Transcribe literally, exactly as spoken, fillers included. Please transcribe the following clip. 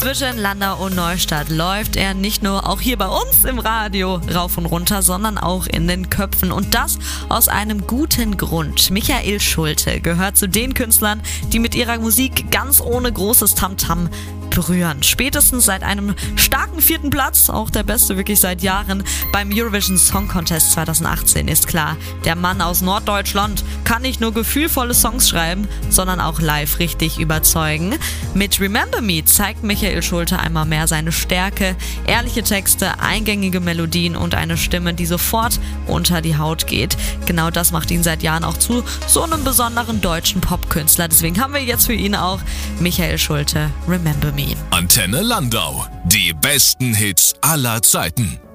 Zwischen Landau und Neustadt läuft er nicht nur auch hier bei uns im Radio rauf und runter, sondern auch in den Köpfen. Und das aus einem guten Grund. Michael Schulte gehört zu den Künstlern, die mit ihrer Musik ganz ohne großes Tamtam berühren. Spätestens seit einem starken vierten Platz, auch der beste wirklich seit Jahren, beim Eurovision Song Contest zwanzig achtzehn ist klar, der Mann aus Norddeutschland kann nicht nur gefühlvolle Songs schreiben, sondern auch live richtig überzeugen. Mit Remember Me zeigt Michael Schulte einmal mehr seine Stärke, ehrliche Texte, eingängige Melodien und eine Stimme, die sofort unter die Haut geht. Genau das macht ihn seit Jahren auch zu so einem besonderen deutschen Popkünstler. Deswegen haben wir jetzt für ihn auch Michael Schulte, Remember Me. Antenne Landau. Die besten Hits aller Zeiten.